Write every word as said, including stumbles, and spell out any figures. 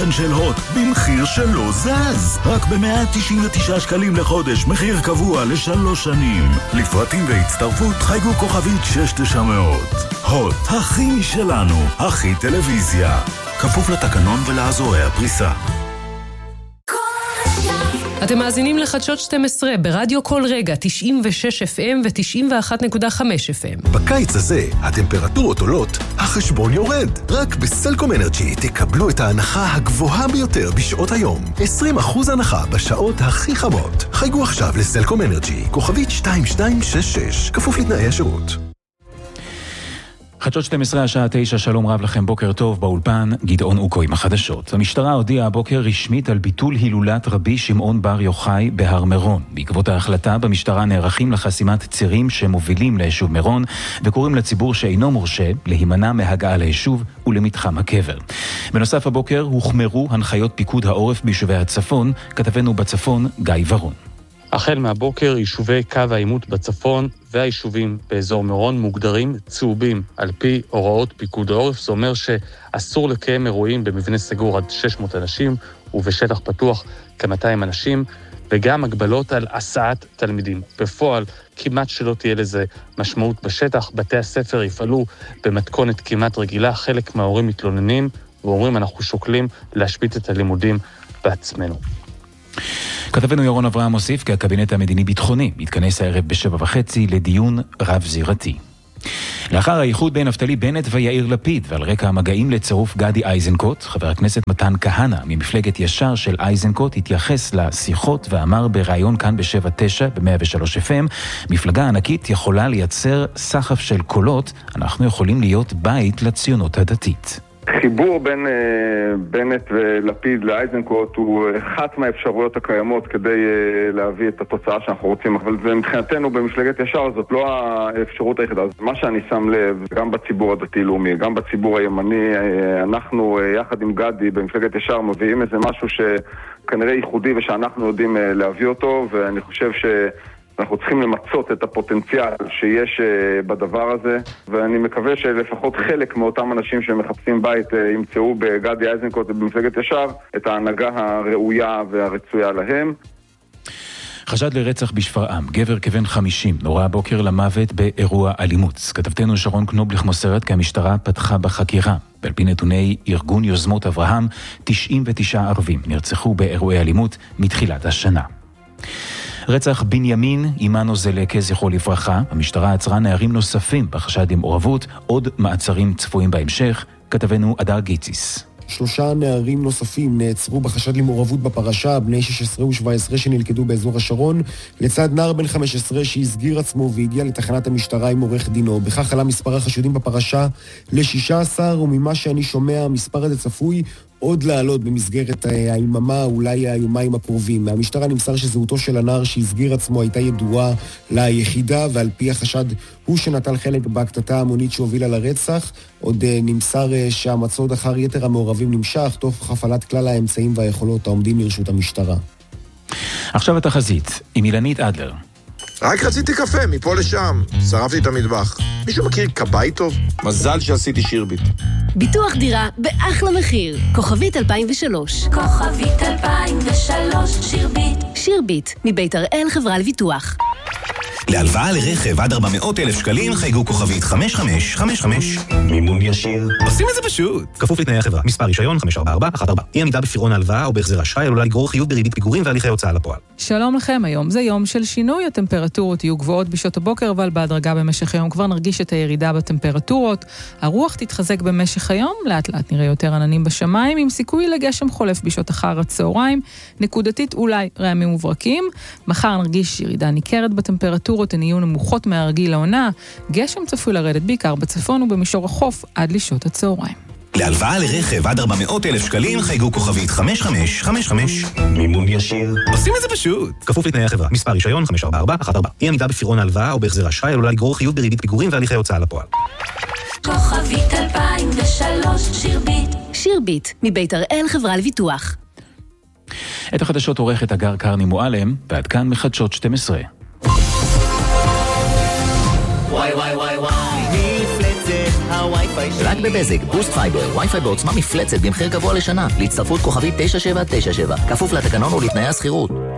התוכן של הוט במחיר שלא זז. רק ב-מאה תשעים ותשעה שקלים לחודש, מחיר קבוע לשלוש שנים. לפרטים והצטרפות חייגו כוכבית שש תשע מאות. הוט, הכי משלנו, הכי טלוויזיה. כפוף לתקנון ולאזורי הפריסה. אתם מאזינים לחדשות שתים עשרה ברדיו כל רגע, תשעים ושש אף אם ו-תשעים ואחת נקודה חמש אף אם. בקיץ הזה הטמפרטורות עולות, החשבון יורד. רק בסלקום אנרג'י תקבלו את ההנחה הגבוהה ביותר בשעות היום. עשרים אחוז הנחה בשעות הכי חמות. חייגו עכשיו לסלקום אנרג'י, כוכבית שתיים שתיים שש שש, כפוף לתנאי השירות. חדשות שתים עשרה השעה תשע, שלום רב לכם, בוקר טוב, באולפן גדעון אוקו עם החדשות. המשטרה הודיעה הבוקר רשמית על ביטול הילולת רבי שמעון בר יוחאי בהר מירון. בעקבות ההחלטה במשטרה נערכים לחסימת צירים שמובילים ליישוב מירון, וקוראים לציבור שאינו מורשה להימנע מהגעה ליישוב ולמתחם הקבר. בנוסף הבוקר הוחמרו הנחיות פיקוד העורף ביישובי הצפון, כתבנו בצפון גיא ורון. החל מהבוקר יישובי קו העימות בצפון והיישובים באזור מירון מוגדרים צהובים על פי הוראות פיקוד העורף. זה אומר שאסור לקיים אירועים במבנה סגור עד שש מאות אנשים ובשטח פתוח כ-מאתיים אנשים, וגם הגבלות על הסעת תלמידים. בפועל כמעט שלא תהיה לזה משמעות בשטח. בתי הספר יפעלו במתכונת כמעט רגילה. חלק מההורים מתלוננים ואומרים אנחנו שוקלים להשבית את הלימודים בעצמנו. כתבנו ירון אברהם מוסיף כי הקבינט המדיני-ביטחוני מתכנס הערב בשבע וחצי לדיון רב-זירתי. לאחר האיחוד בין נפתלי בנט ויאיר לפיד ועל רקע המגעים לצירוף גדי איזנקוט, חבר הכנסת מתן כהנא ממפלגת ישר של איזנקוט התייחס לשיחות ואמר בראיון כאן בשבע תשע ב-מאה ושלוש אף אם, מפלגה ענקית יכולה לייצר סחף של קולות, אנחנו יכולים להיות בית לציונות הדתית. חיבור בין uh, בנט ולפיד לאייזנקוט הוא אחת מהאפשרויות הקיימות כדי uh, להביא את התוצאה שאנחנו רוצים, אבל זה מבחינתנו במפלגת ישר זאת לא האפשרות היחידה. מה שאני שם לב, גם בציבור הדתי-לאומי, גם בציבור הימני, uh, אנחנו uh, יחד עם גדי במפלגת ישר מביאים איזה משהו שכנראה ייחודי ושאנחנו יודעים uh, להביא אותו, ואני חושב ש... אנחנו צריכים למצות את הפוטנציאל שיש בדבר הזה, ואני מקווה שלפחות חלק מאותם אנשים שמחפשים בית ימצאו בגדי איזנקוט ובמפלגת ישר את ההנהגה הראויה והרצויה להם. חשד לרצח בשפרעם, גבר כבן חמישים, נורא הבוקר למוות באירוע אלימות. כתבתנו שרון קנובליך מוסרת כי המשטרה פתחה בחקירה. ועל פי נתוני ארגון יוזמות אברהם, תשעים ותשעה ערבים נרצחו באירועי אלימות מתחילת השנה. רצח בנימין אימנו זלקה, זכרו לברכה. המשטרה עצרה נערים נוספים בחשד עם מעורבות, עוד מעצרים צפויים בהמשך. כתבנו אדר גיציס. שלושה נערים נוספים נעצרו בחשד למעורבות בפרשה, בני שש עשרה ושבע עשרה שנלכדו באזור השרון, לצד נער בן חמש עשרה שהסגיר עצמו והגיע לתחנת המשטרה עם עורך דינו. בכך עלה מספר החשודים בפרשה ל-שישה עשר, וממה שאני שומע, המספר הזה צפוי עוד לעלות במסגרת היממה, אולי היומיים הקרובים. מהמשטרה נמסר שזהותו של הנער שהסגיר עצמו הייתה ידועה ליחידה, ועל פי החשד הוא שנטל חלק בהקטטה המונית שהובילה לרצח. עוד נמסר שהמצוד אחר יתר המעורבים נמשך, תוך הפעלת כלל האמצעים והיכולות העומדים לרשות המשטרה. עכשיו התחזית, עם אילנית אדלר. רק רציתי קפה, מפה לשם. שרפתי את המטבח. מישהו מכיר קבאי טוב? מזל שעשיתי שירביט. ביטוח דירה באחלה מחיר. כוכבית אלפיים ושלוש. כוכבית אלפיים ושלוש, שירביט. שירביט, מבית הראל חברה לביטוח. להלוואה לרכב עד ארבע מאות אלף שקלים חייגו כוכבית חמש חמש חמש חמש. מימון ישיר. עושים את זה פשוט. כפוף לתנאי החברה. מספר רישיון חמש ארבע ארבע אחת ארבע. אי עמידה בפירעון ההלוואה או בהחזר אשראי עלולה לגרור חיוב בריבית פיגורים והליכי הוצאה לפועל. שלום לכם, היום זה יום של שינוי. הטמפרטורות יהיו גבוהות בשעות הבוקר, אבל בהדרגה במשך היום כבר נרגיש את הירידה בטמפרטורות. הרוח תתחזק במשך היום, לאט לאט נראה יותר עננים בשמיים, עם סיכוי לגשם חולף בשעות אחר הצהריים, נקודתית אולי רעמים וברקים. מחר נרגיש ירידה ניכרת בטמפרטורות, הן יהיו נמוכות מהרגיל לעונה. גשם צפוי לרדת בעיקר בצפון ובמישור החוף עד לשעות הצהריים. להלוואה לרכב עד ארבע מאות אלף שקלים חייגו כוכבית חמש חמש חמש חמש. מימון ישיר. עושים את זה פשוט. כפוף לתנאי החברה. מספר רישיון חמש ארבע ארבע אחת ארבע. אי עמידה בפירעון ההלוואה או בהחזר אשראי עלולה לגרור חיוב בריבית פיגורים והליכי הוצאה לפועל. כוכבית אלפיים ושלוש, שירביט. שירביט, מבית הראל חברה לביטוח. את החדשות עורכת אגר קרני מועלם, ועד כאן מחדשות שתים עשרה. וואי וואי וואי וואי, מפלצת הוואי רק בבזק, בוסט פייבר, וי-פיי בעוצמה מפלצת במחיר קבוע לשנה. להצטרפות כוכבית תשע שבע תשע שבע. כפוף לתקנון ולתנאי הסחירות.